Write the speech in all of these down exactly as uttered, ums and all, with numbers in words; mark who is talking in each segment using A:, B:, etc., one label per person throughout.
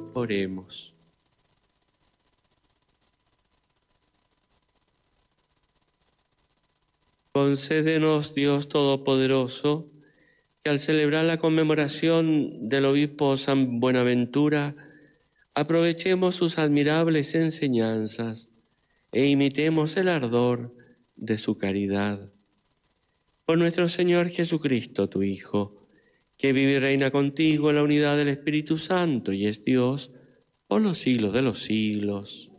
A: Oremos. Concédenos, Dios Todopoderoso, que al celebrar la conmemoración del obispo San Buenaventura, aprovechemos sus admirables enseñanzas e imitemos el ardor de su caridad. Por nuestro Señor Jesucristo, tu Hijo, que vive y reina contigo en la unidad del Espíritu Santo y es Dios por los siglos de los siglos.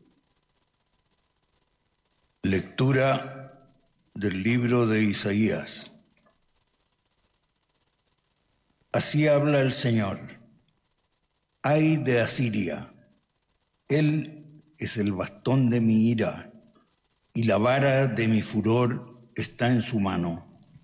B: Lectura del libro de Isaías. Así habla el Señor. Ay de Asiria, él es el bastón de mi ira, y la vara de mi furor está en su mano.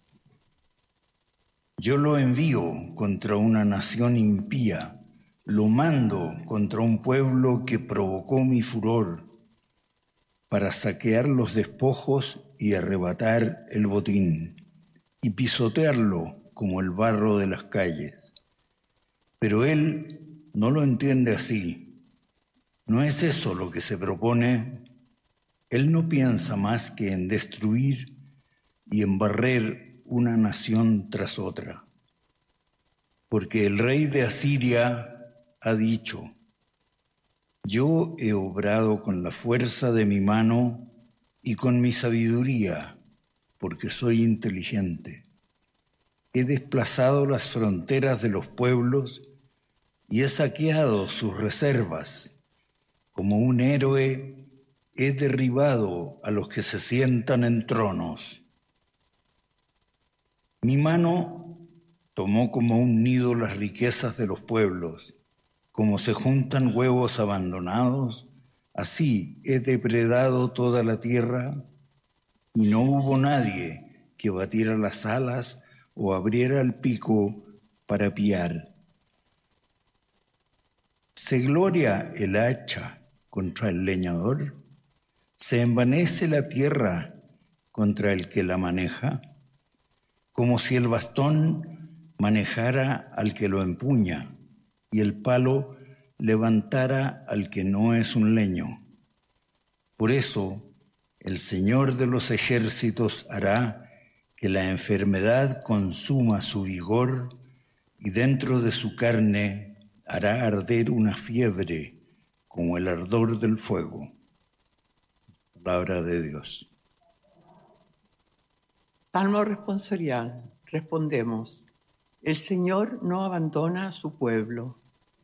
B: Yo lo envío contra una nación impía, lo mando contra un pueblo que provocó mi furor, para saquear los despojos y arrebatar el botín, y pisotearlo como el barro de las calles. Pero él no lo entiende así. No es eso lo que se propone. Él no piensa más que en destruir y en barrer una nación tras otra. Porque el rey de Asiria ha dicho: yo he obrado con la fuerza de mi mano y con mi sabiduría, porque soy inteligente. He desplazado las fronteras de los pueblos y he saqueado sus reservas. Como un héroe he derribado a los que se sientan en tronos. Mi mano tomó como un nido las riquezas de los pueblos. Como se juntan huevos abandonados, así he depredado toda la tierra, y no hubo nadie que batiera las alas o abriera el pico para piar. ¿Se gloria el hacha contra el leñador? ¿Se envanece la tierra contra el que la maneja? Como si el bastón manejara al que lo empuña y el palo levantara al que no es un leño. Por eso el Señor de los ejércitos hará que la enfermedad consuma su vigor y dentro de su carne hará arder una fiebre como el ardor del fuego. Palabra de Dios.
C: Salmo responsorial. Respondemos: el Señor no abandona a su pueblo.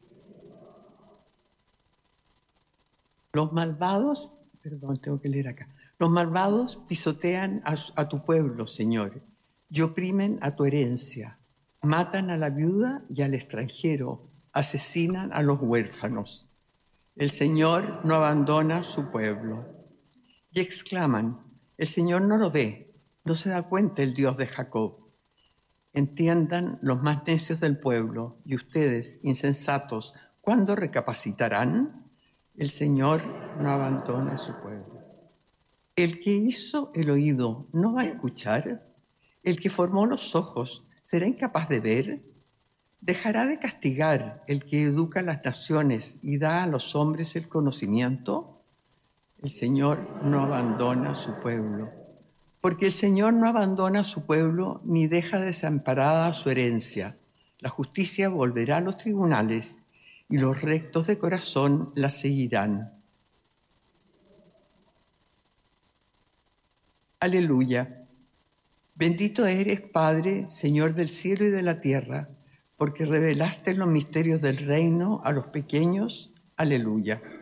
C: Los malvados, perdón, tengo que leer acá. Los malvados pisotean a, a tu pueblo, Señor, y oprimen a tu herencia. Matan a la viuda y al extranjero, asesinan a los huérfanos. El Señor no abandona a su pueblo. Y exclaman: el Señor no lo ve, no se da cuenta el Dios de Jacob. Entiendan los más necios del pueblo, y ustedes, insensatos, ¿cuándo recapacitarán? El Señor no abandona a su pueblo. El que hizo el oído no va a escuchar. El que formó los ojos, ¿será incapaz de ver? ¿Dejará de castigar el que educa a las naciones y da a los hombres el conocimiento? El Señor no abandona a su pueblo. Porque el Señor no abandona a su pueblo ni deja desamparada su herencia. La justicia volverá a los tribunales y los rectos de corazón la seguirán. Aleluya. Bendito eres, Padre, Señor del cielo y de la tierra, porque revelaste los misterios del reino a los pequeños. Aleluya.